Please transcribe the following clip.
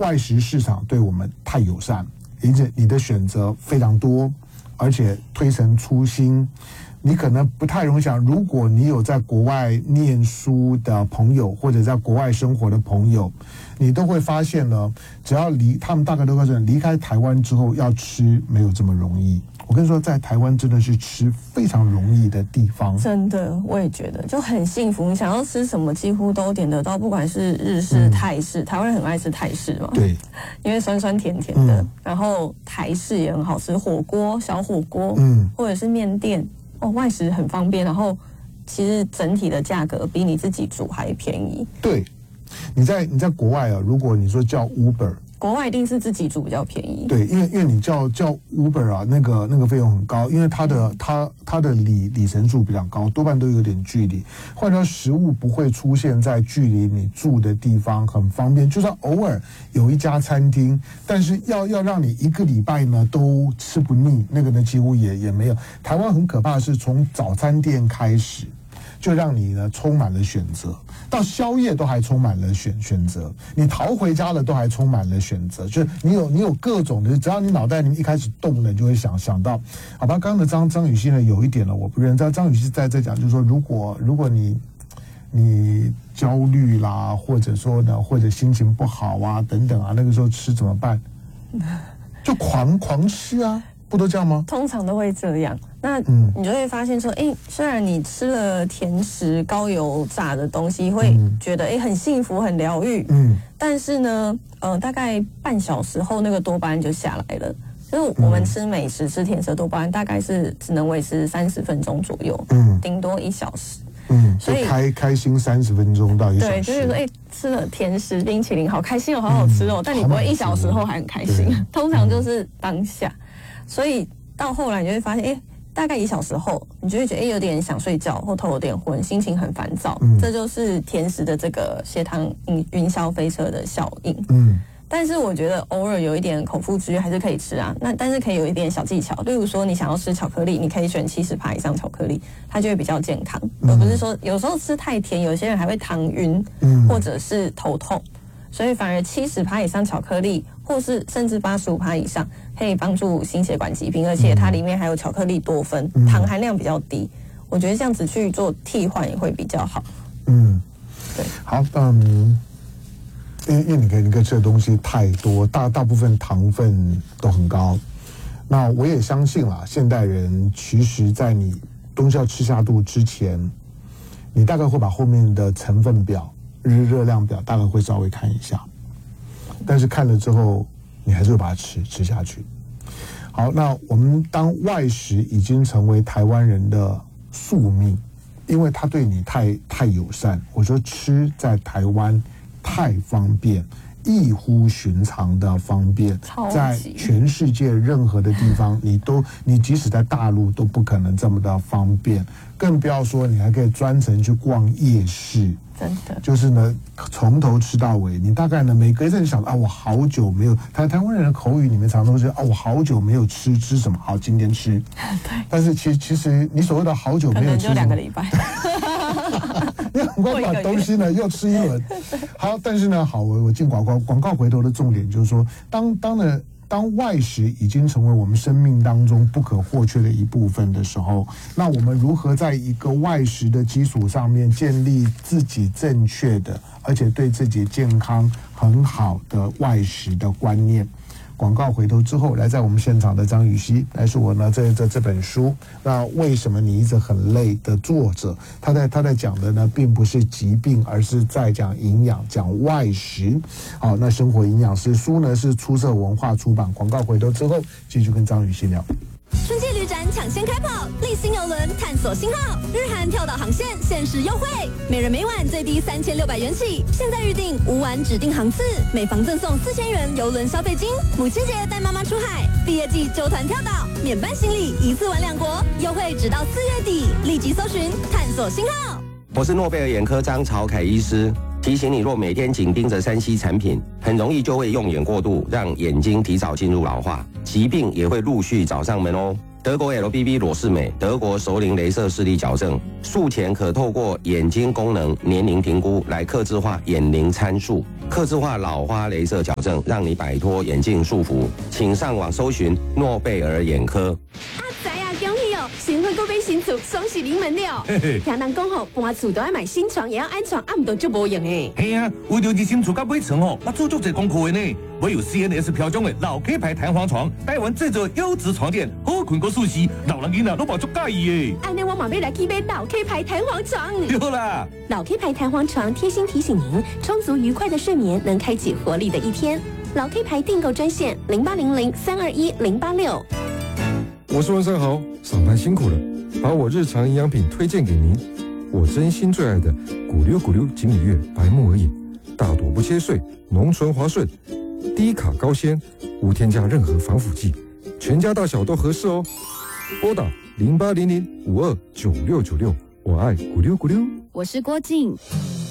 外食市场对我们太友善，而且你的选择非常多，而且推陈出新。你可能不太容易想，如果你有在国外念书的朋友，或者在国外生活的朋友，你都会发现呢，只要他们大概都告诉你，离开台湾之后要吃没有这么容易。我跟你说，在台湾真的是吃非常容易的地方。 真的，我也觉得就很幸福。你想要吃什么，几乎都点得到，不管是日式、泰式，台湾人很爱吃泰式嘛。 对， 因为酸酸甜甜的。然后台式也很好吃，火锅、小火锅，或者是面店。外食很方便，然后其实整体的价格比你自己煮还便宜。 对，你在国外啊，如果你说叫 Uber， 国外一定是自己煮比较便宜。 对，因为你叫 Uber 啊，那个费用很高，因为它的里程数比较高，多半都有点距离。换句话说，食物不会出现在距离你住的地方，很方便。就算偶尔有一家餐厅，但是要让你一个礼拜呢都吃不腻，那个呢几乎也没有。台湾很可怕的是，从早餐店开始，就让你呢充满了选择。到宵夜都还充满了选择，你逃回家了都还充满了选择，就是你有各种的，只要你脑袋里面一开始动了，你就会想到，好吧？刚刚的张雨绮呢，有一点呢，我不认。张雨绮在讲，就是说，如果你焦虑啦，或者说呢，或者心情不好啊，等等啊，那个时候吃怎么办？就狂吃啊。不都这样吗？ 通常都会这样。那你就会发现说，虽然你吃了甜食、高油炸的东西，会觉得很幸福、很疗愈，但是呢，大概半小时后那个多巴胺就下来了。就是我们吃美食、吃甜食的多巴胺，大概是只能维持30分钟左右，顶多1小时。 所以开心30分钟到1小时。 对，就是说，吃了甜食、冰淇淋，好开心哦，好好吃哦，但你不会1小时后还很开心，通常就是当下。所以到后来你就会发现，大概1小时后，你就会觉得有点想睡觉，或头有点昏，心情很烦躁。这就是甜食的这个血糖云霄飞车的效应。但是我觉得偶尔有一点口腹之欲还是可以吃啊。但是可以有一点小技巧，例如说你想要吃巧克力，你可以选70%以上巧克力，它就会比较健康，而不是说有时候吃太甜，有些人还会糖晕，或者是头痛。所以反而70%以上巧克力，或是甚至85%以上，可以帮助心血管疾病，而且它里面还有巧克力多酚，糖含量比较低。我觉得这样子去做替换也会比较好。对。 好，因为你可以吃的东西太多，大部分糖分都很高。那我也相信啦，现代人其实在你东西要吃下肚之前，你大概会把后面的成分表、热量表大概会稍微看一下，但是看了之后，你还是会把它吃下去。好，那我们当外食已经成为台湾人的宿命，因为它对你太友善。我说吃在台湾太方便，异乎寻常的方便，在全世界任何的地方，你即使在大陆都不可能这么的方便，更不要说你还可以专程去逛夜市。 真的， 就是呢，从头吃到尾。你大概呢，每隔一阵想啊，我好久没有台湾人的口语里面常都是啊，我好久没有吃什么，好，今天吃。对。但是其实你所谓的好久没有吃， 可能就2个礼拜。 你很快把东西呢又吃一轮。好，但是呢，好，我进广告回头的重点就是说，当外食已经成为我们生命当中不可或缺的一部分的时候，那我们如何在一个外食的基础上面建立自己正确的，而且对自己健康很好的外食的观念？广告回头之后，来在我们现场的张雨绮，来是我呢这本书，那为什么你一直很累的作者，他在讲的呢，并不是疾病，而是在讲营养，讲外食。好，那生活营养师书呢是出色文化出版。广告回头之后，继续跟张雨绮聊。 春季旅展抢先开跑，立新邮轮探索新号，日韩跳岛航线限时优惠，每人每晚最低3600元起，现在预定5晚指定航次，每房赠送4000元邮轮消费金。母亲节带妈妈出海，毕业季揪团跳岛，免办行李一次玩2国，优惠直到4月底，立即搜寻探索新号。 我是诺贝尔眼科张朝凯医师，提醒你，若每天紧盯着3C 产品，很容易就会用眼过度，让眼睛提早进入老化，疾病也会陆续找上门哦。 德国 LBB 裸视美，德国熟龄雷射视力矫正，术前可透过眼睛功能年龄评估来客制化眼龄参数，客制化老花雷射矫正，让你摆脱眼镜束缚。请上网搜寻诺贝尔眼科。 知啊，恭喜哦！新婚购买新厝，双喜临门了。听人讲吼，搬厝都要买新床，也要安床，唔到就无用诶。 系啊，为了新厝甲买床哦，我做足侪功课的呢。我有 CNS 标准的老 K 牌弹簧床，台湾制作优质床垫，好困过舒适，老人囡仔都冇足介意的。 安尼我嘛要来去买老 K 牌弹簧床。 对啦， 老 K 牌弹簧床贴心提醒您，充足愉快的睡眠能开启活力的一天。老 K 牌订购专线0800-321-086。 我是温生豪，上班辛苦了，把我日常营养品推荐给您。我真心最爱的谷溜谷溜锦鲤月白木耳饮，大朵不切碎，浓醇滑顺，低卡高纤，无添加任何防腐剂，全家大小都合适哦。拨打0800-529696，我爱谷溜谷溜。 我是郭静。